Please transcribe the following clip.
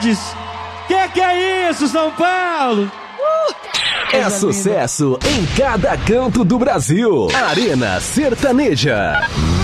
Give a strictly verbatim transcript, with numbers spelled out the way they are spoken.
cidades. Que que é isso, São Paulo? Uh! É sucesso em cada canto do Brasil. Arena Sertaneja.